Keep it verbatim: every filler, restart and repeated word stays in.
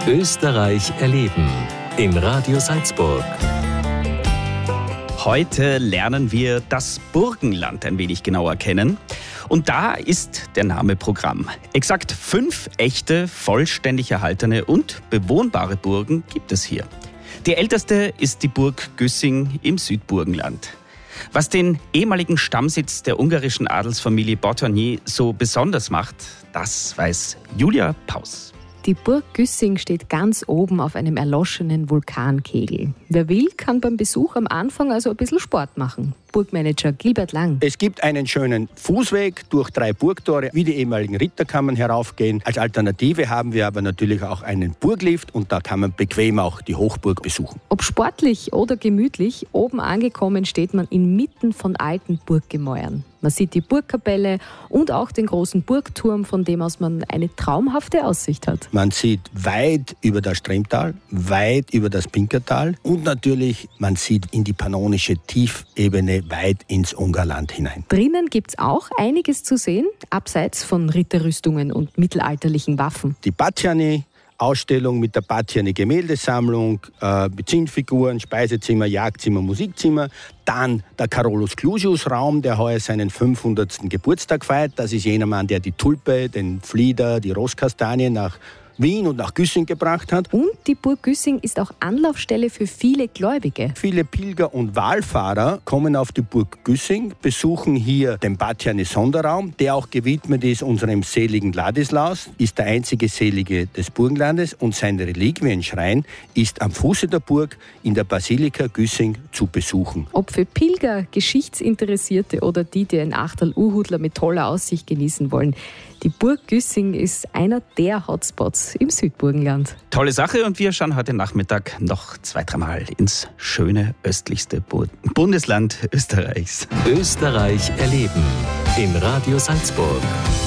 Österreich erleben in Radio Salzburg. Heute lernen wir das Burgenland ein wenig genauer kennen. Und da ist der Name Programm. Exakt fünf echte, vollständig erhaltene und bewohnbare Burgen gibt es hier. Die älteste ist die Burg Güssing im Südburgenland. Was den ehemaligen Stammsitz der ungarischen Adelsfamilie Batthyány so besonders macht, das weiß Julia Paus. Die Burg Güssing steht ganz oben auf einem erloschenen Vulkankegel. Wer will, kann beim Besuch am Anfang also ein bisschen Sport machen. Burgmanager Gilbert Lang. Es gibt einen schönen Fußweg durch drei Burgtore, wie die ehemaligen Ritterkammern heraufgehen. Als Alternative haben wir aber natürlich auch einen Burglift und da kann man bequem auch die Hochburg besuchen. Ob sportlich oder gemütlich, oben angekommen steht man inmitten von alten Burggemäuern. Man sieht die Burgkapelle und auch den großen Burgturm, von dem aus man eine traumhafte Aussicht hat. Man sieht weit über das Stremtal, weit über das Pinkertal und natürlich, man sieht in die pannonische Tiefebene weit ins Ungarland hinein. Drinnen gibt es auch einiges zu sehen, abseits von Ritterrüstungen und mittelalterlichen Waffen. Die Batthyány Ausstellung mit der Batthyány Gemäldesammlung, äh, mit Zinnfiguren, Speisezimmer, Jagdzimmer, Musikzimmer. Dann der Carolus-Clusius-Raum, der heuer seinen fünfhundertsten Geburtstag feiert. Das ist jener Mann, der die Tulpe, den Flieder, die Rosskastanie nach Wien und nach Güssing gebracht hat. Und die Burg Güssing ist auch Anlaufstelle für viele Gläubige. Viele Pilger und Wallfahrer kommen auf die Burg Güssing, besuchen hier den Batthyány-Sonderraum, der auch gewidmet ist unserem seligen Ladislaus, ist der einzige Selige des Burgenlandes und sein Reliquienschrein ist am Fuße der Burg in der Basilika Güssing zu besuchen. Ob für Pilger, Geschichtsinteressierte oder die, die ein Achterl-Uhudler mit toller Aussicht genießen wollen, die Burg Güssing ist einer der Hotspots im Südburgenland. Tolle Sache und wir schauen heute Nachmittag noch zwei, dreimal ins schöne östlichste Bundesland Österreichs. Österreich erleben in Radio Salzburg.